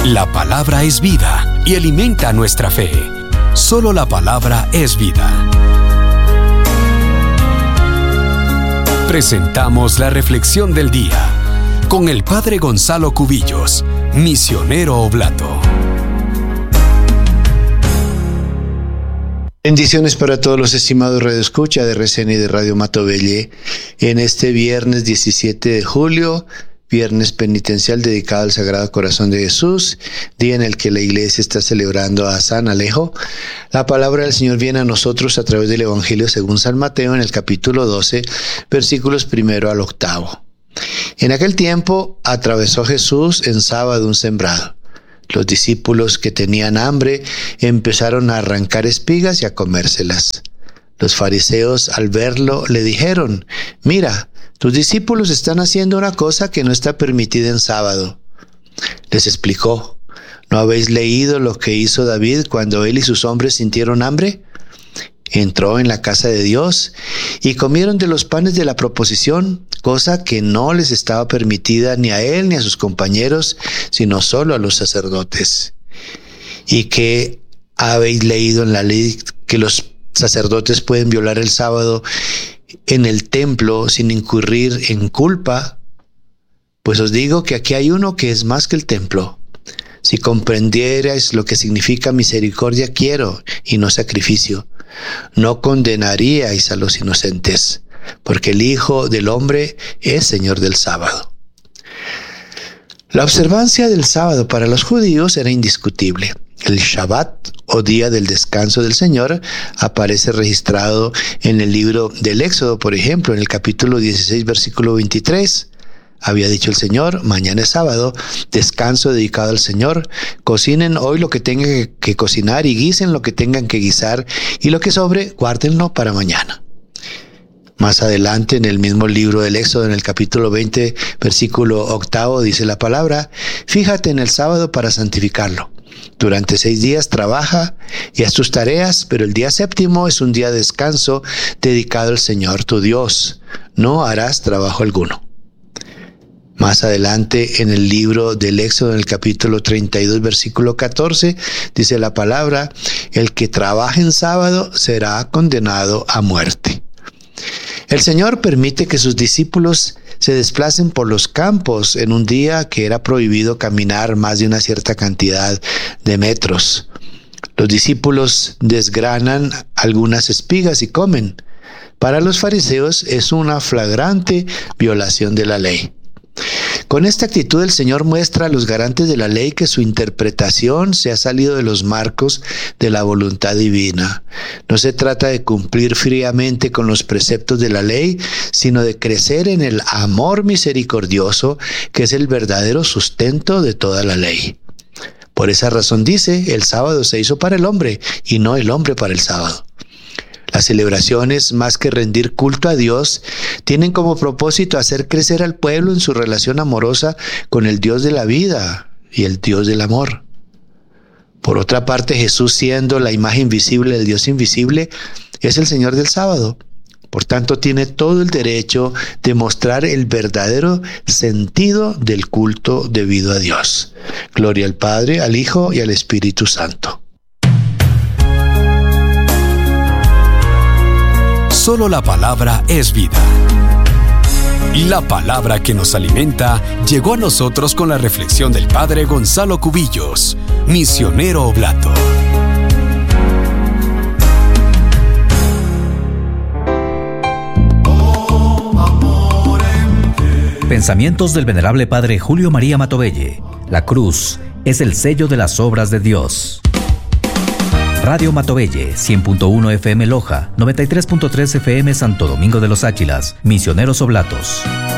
La palabra es vida y alimenta nuestra fe. Solo la palabra es vida. Presentamos la reflexión del día con el Padre Gonzalo Cubillos, misionero oblato. Bendiciones para todos los estimados radioescucha de RCN y de Radio Matovelle en este viernes 17 de julio, viernes penitencial dedicado al Sagrado Corazón de Jesús, día en el que la Iglesia está celebrando a San Alejo. La palabra del Señor viene a nosotros a través del Evangelio según San Mateo en el capítulo 12, versículos 1 al 8. En aquel tiempo atravesó Jesús en sábado un sembrado. Los discípulos que tenían hambre empezaron a arrancar espigas y a comérselas. Los fariseos al verlo le dijeron: «Mira, tus discípulos están haciendo una cosa que no está permitida en sábado». Les explicó: ¿no habéis leído lo que hizo David cuando él y sus hombres sintieron hambre? Entró en la casa de Dios y comieron de los panes de la proposición, cosa que no les estaba permitida ni a él ni a sus compañeros, sino solo a los sacerdotes. ¿Y qué habéis leído en la ley que los sacerdotes pueden violar el sábado en el templo sin incurrir en culpa? Pues os digo que aquí hay uno que es más que el templo. Si comprendierais lo que significa misericordia quiero y no sacrificio, no condenaríais a los inocentes, porque el Hijo del Hombre es Señor del sábado. La observancia del sábado para los judíos era indiscutible. El Shabbat, o día del descanso del Señor, aparece registrado en el libro del Éxodo, por ejemplo, en el capítulo 16, versículo 23. Había dicho el Señor: mañana es sábado, descanso dedicado al Señor. Cocinen hoy lo que tengan que cocinar y guisen lo que tengan que guisar, y lo que sobre, guárdenlo para mañana. Más adelante, en el mismo libro del Éxodo, en el capítulo 20, versículo 8, dice la palabra: fíjate en el sábado para santificarlo. Durante 6 días trabaja y haz tus tareas, pero el día séptimo es un día de descanso dedicado al Señor tu Dios. No harás trabajo alguno. Más adelante, en el libro del Éxodo, en el capítulo 32, versículo 14, dice la palabra: el que trabaje en sábado será condenado a muerte. El Señor permite que sus discípulos se desplacen por los campos en un día que era prohibido caminar más de una cierta cantidad de metros. Los discípulos desgranan algunas espigas y comen. Para los fariseos es una flagrante violación de la ley. Con esta actitud el Señor muestra a los garantes de la ley que su interpretación se ha salido de los marcos de la voluntad divina. No se trata de cumplir fríamente con los preceptos de la ley, sino de crecer en el amor misericordioso, que es el verdadero sustento de toda la ley. Por esa razón dice: el sábado se hizo para el hombre y no el hombre para el sábado. Las celebraciones, más que rendir culto a Dios, tienen como propósito hacer crecer al pueblo en su relación amorosa con el Dios de la vida y el Dios del amor. Por otra parte, Jesús, siendo la imagen visible del Dios invisible, es el Señor del sábado. Por tanto, tiene todo el derecho de mostrar el verdadero sentido del culto debido a Dios. Gloria al Padre, al Hijo y al Espíritu Santo. Solo la palabra es vida. La palabra que nos alimenta llegó a nosotros con la reflexión del Padre Gonzalo Cubillos, misionero oblato. Pensamientos del venerable Padre Julio María Matovelle. La cruz es el sello de las obras de Dios. Radio Matovelle, 100.1 FM Loja, 93.3 FM Santo Domingo de los Áchilas, Misioneros Oblatos.